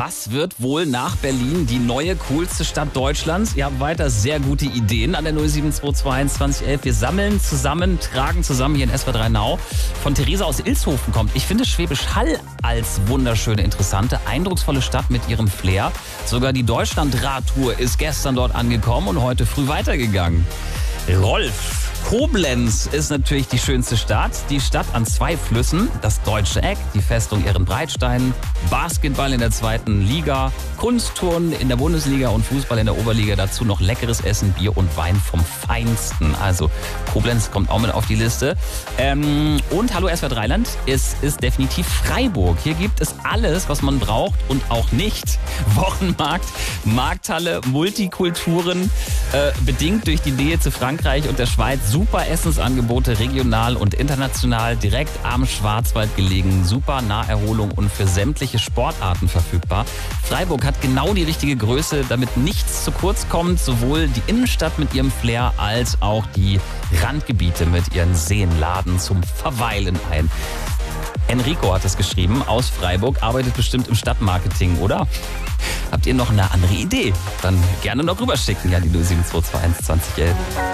Was wird wohl nach Berlin die neue, coolste Stadt Deutschlands? Ihr habt weiter sehr gute Ideen an der 07221 2011. Wir sammeln zusammen, tragen zusammen hier in SWR3 Now. Von Theresa aus Ilshofen kommt. Ich finde Schwäbisch Hall als wunderschöne, interessante, eindrucksvolle Stadt mit ihrem Flair. Sogar die Deutschland-Radtour ist gestern dort angekommen und heute früh weitergegangen. Rolf. Koblenz ist natürlich die schönste Stadt. Die Stadt an 2 Flüssen, das Deutsche Eck, die Festung Ehrenbreitstein, Basketball in der 2. Liga, Kunstturnen in der Bundesliga und Fußball in der Oberliga. Dazu noch leckeres Essen, Bier und Wein vom Feinsten. Also Koblenz kommt auch mit auf die Liste. Und hallo SWR Dreiland, es ist definitiv Freiburg. Hier gibt es alles, was man braucht und auch nicht. Wochenmarkt, Markthalle, Multikulturen, bedingt durch die Nähe zu Frankreich und der Schweiz. Super Essensangebote, regional und international, direkt am Schwarzwald gelegen, super Naherholung und für sämtliche Sportarten verfügbar. Freiburg hat genau die richtige Größe, damit nichts zu kurz kommt, sowohl die Innenstadt mit ihrem Flair als auch die Randgebiete mit ihren Seenladen zum Verweilen ein. Enrico hat es geschrieben, aus Freiburg, arbeitet bestimmt im Stadtmarketing, oder? Habt ihr noch eine andere Idee? Dann gerne noch rüberschicken, ja, die 07221 2011.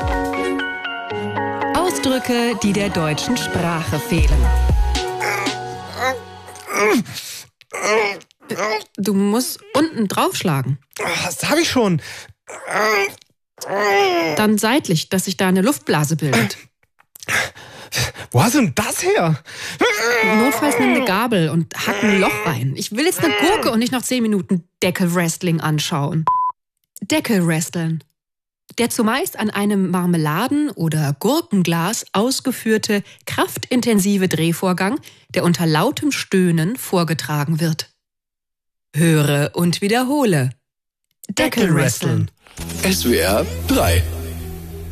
Ausdrücke, die der deutschen Sprache fehlen. Du musst unten draufschlagen. Das habe ich schon. Dann seitlich, dass sich da eine Luftblase bildet. Wo hast du denn das her? Notfalls nimm eine Gabel und hack ein Loch rein. Ich will jetzt eine Gurke und nicht noch 10 Minuten Deckelwrestling anschauen. Deckelwresteln. Der zumeist an einem Marmeladen- oder Gurkenglas ausgeführte, kraftintensive Drehvorgang, der unter lautem Stöhnen vorgetragen wird. Höre und wiederhole. Deckelwresteln. SWR 3